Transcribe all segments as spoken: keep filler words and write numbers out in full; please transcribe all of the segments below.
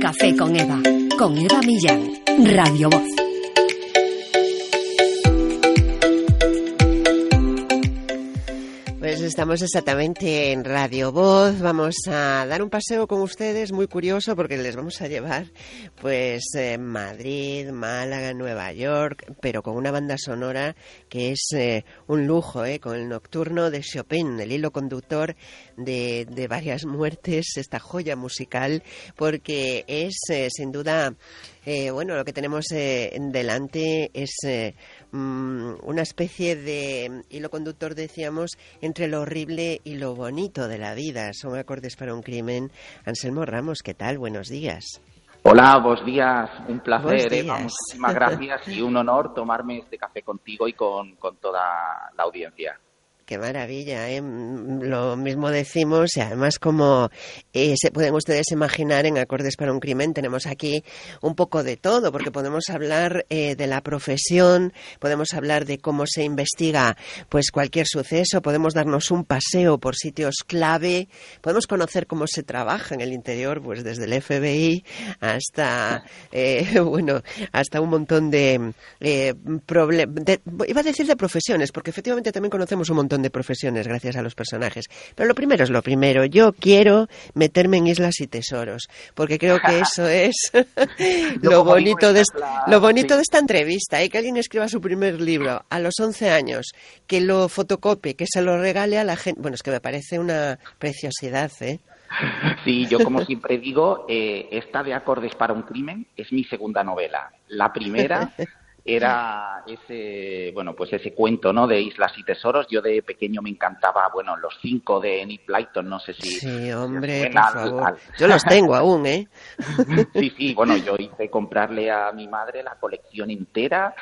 Café con Eva, con Eva Millán, Radio Voz. Pues estamos exactamente en Radio Voz. Vamos a dar un paseo con ustedes muy curioso porque les vamos a llevar pues eh, Madrid, Málaga, Nueva York, pero con una banda sonora que es eh, un lujo, eh, con el Nocturno de Chopin, el hilo conductor de, de varias muertes, esta joya musical, porque es eh, sin duda... Eh, bueno, lo que tenemos eh, delante es eh, mm, una especie de hilo conductor, decíamos, entre lo horrible y lo bonito de la vida. Son acordes para un crimen. Anselmo Ramos, ¿qué tal? Buenos días. Hola, buenos días. Un placer, Buenos días. Eva. Muchísimas gracias y un honor tomarme este café contigo y con, con toda la audiencia. Qué maravilla, ¿eh? Lo mismo decimos, y además como eh, se pueden ustedes imaginar en Acordes para un Crimen tenemos aquí un poco de todo, porque podemos hablar eh, de la profesión, podemos hablar de cómo se investiga pues cualquier suceso, podemos darnos un paseo por sitios clave, podemos conocer cómo se trabaja en el interior, pues desde el F B I hasta eh, bueno, hasta un montón de eh, problemas, iba a decir de profesiones, porque efectivamente también conocemos un montón de profesiones gracias a los personajes. Pero lo primero es lo primero. Yo quiero meterme en islas y tesoros, porque creo que eso es lo bonito de la... lo bonito sí. de esta entrevista, ¿eh? Que alguien escriba su primer libro a los once años, que lo fotocopie, que se lo regale a la gente. Bueno, es que me parece una preciosidad, ¿eh? Sí, yo como siempre digo, eh, esta de Acordes para un Crimen es mi segunda novela. La primera era ese, bueno, pues ese cuento, ¿no? De Islas y Tesoros. Yo de pequeño me encantaba, bueno, los cinco de Enid Blyton, no sé si... Sí, hombre, si por al, favor. al... Yo los tengo aún, ¿eh? Sí, sí, bueno, yo hice comprarle a mi madre la colección entera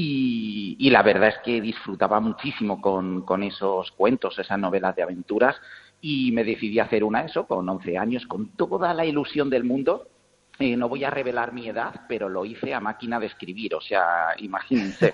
y, y la verdad es que disfrutaba muchísimo con, con esos cuentos, esas novelas de aventuras, y me decidí a hacer una, eso, con once años, con toda la ilusión del mundo. Eh, no voy a revelar mi edad, pero lo hice a máquina de escribir, o sea, imagínense.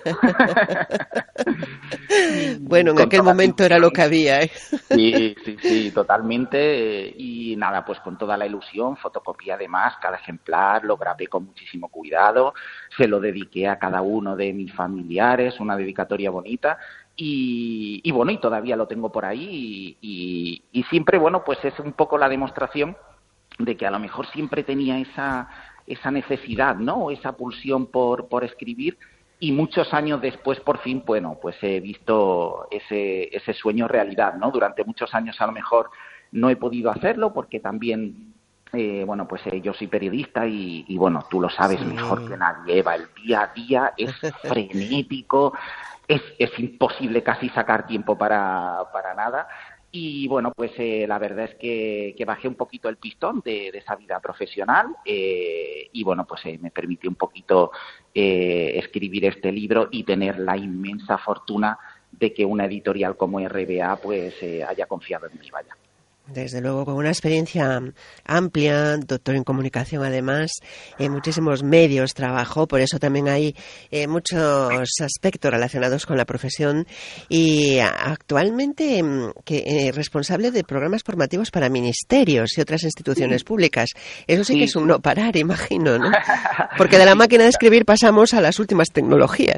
Bueno, en Con aquel toda momento era lo que había, ¿eh? Sí, sí, sí, totalmente. Y nada, pues con toda la ilusión, fotocopié además cada ejemplar, lo grabé con muchísimo cuidado, se lo dediqué a cada uno de mis familiares, una dedicatoria bonita. Y, y bueno, y todavía lo tengo por ahí y, y, y siempre, bueno, pues es un poco la demostración de que a lo mejor siempre tenía esa esa necesidad, ¿no? O esa pulsión por por escribir, y muchos años después, por fin, bueno, pues he visto ese ese sueño realidad, ¿no? Durante muchos años a lo mejor no he podido hacerlo porque también, eh, bueno, pues eh, yo soy periodista y, y, bueno, tú lo sabes Sí. mejor que nadie, Eva, el día a día es frenético, es, es imposible casi sacar tiempo para, para nada. Y bueno, pues eh, la verdad es que, que bajé un poquito el pistón de, de esa vida profesional eh, y bueno, pues eh, me permitió un poquito eh, escribir este libro y tener la inmensa fortuna de que una editorial como R B A pues eh, haya confiado en mí, vaya. Desde luego, con una experiencia amplia, doctor en comunicación además, en muchísimos medios trabajó, por eso también hay eh, muchos aspectos relacionados con la profesión y actualmente que eh, responsable de programas formativos para ministerios y otras instituciones Sí. públicas. Eso sí, sí que es un sí. no parar, imagino, ¿no? Porque de la máquina de escribir pasamos a las últimas tecnologías.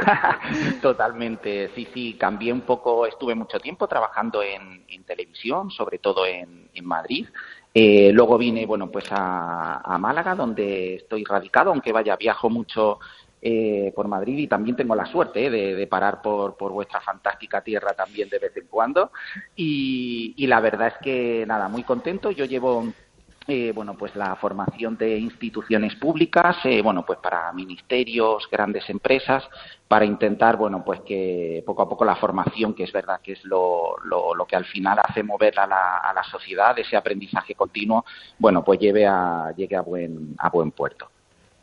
Totalmente, sí, sí, cambié un poco, estuve mucho tiempo trabajando en, en televisión, sobre todo en, en Madrid. Eh, luego vine, bueno, pues a, a Málaga, donde estoy radicado, aunque vaya, viajo mucho eh, por Madrid y también tengo la suerte eh, de, de parar por, por vuestra fantástica tierra también de vez en cuando. Y, y la verdad es que, nada, muy contento. Yo llevo... Eh, bueno, pues la formación de instituciones públicas, eh, bueno, pues para ministerios, grandes empresas, para intentar, bueno, pues que poco a poco la formación, que es verdad que es lo, lo, lo que al final hace mover a la, a la sociedad, ese aprendizaje continuo, bueno, pues lleve a, llegue a buen, a buen puerto.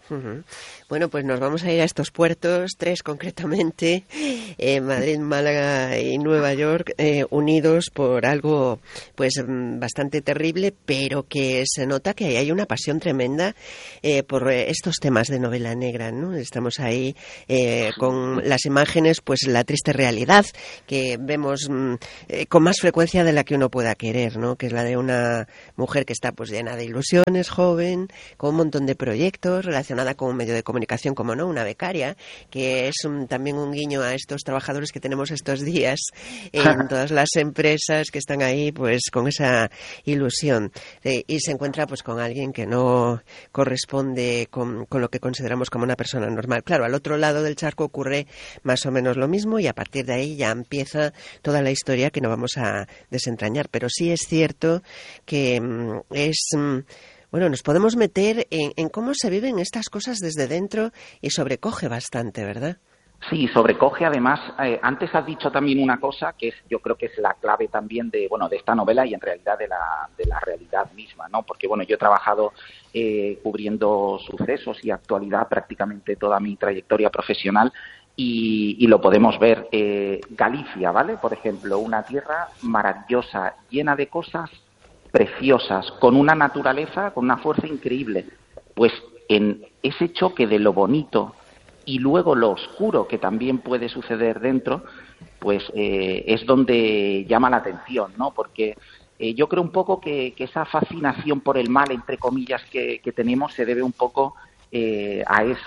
Uh-huh. Bueno, pues nos vamos a ir a estos puertos, tres concretamente, eh, Madrid, Málaga y Nueva York, eh, unidos por algo pues bastante terrible, pero que se nota que hay una pasión tremenda eh, por estos temas de novela negra, ¿no? Estamos ahí eh, con las imágenes, pues la triste realidad que vemos eh, con más frecuencia de la que uno pueda querer, ¿no? Que es la de una mujer que está pues llena de ilusiones, joven, con un montón de proyectos relacionados con un medio de comunicación, como no, una becaria, que es un, también un guiño a estos trabajadores que tenemos estos días en todas las empresas que están ahí pues con esa ilusión. Eh, y se encuentra pues con alguien que no corresponde con, con lo que consideramos como una persona normal. Claro, al otro lado del charco ocurre más o menos lo mismo y a partir de ahí ya empieza toda la historia que no vamos a desentrañar. Pero sí es cierto que mm, es... Mm, Bueno, nos podemos meter en, en cómo se viven estas cosas desde dentro y sobrecoge bastante, ¿verdad? Sí, sobrecoge. Además, eh, antes has dicho también una cosa que es, yo creo que es la clave también de, bueno, de esta novela y en realidad de la, de la realidad misma, ¿no? Porque, bueno, yo he trabajado eh, cubriendo sucesos y actualidad prácticamente toda mi trayectoria profesional y, y lo podemos ver. Eh, Galicia, ¿vale? Por ejemplo, una tierra maravillosa, llena de cosas preciosas, con una naturaleza, con una fuerza increíble. Pues en ese choque de lo bonito y luego lo oscuro que también puede suceder dentro, pues eh, es donde llama la atención, ¿no? Porque eh, yo creo un poco que, que esa fascinación por el mal, entre comillas, que, que tenemos se debe un poco eh, a eso.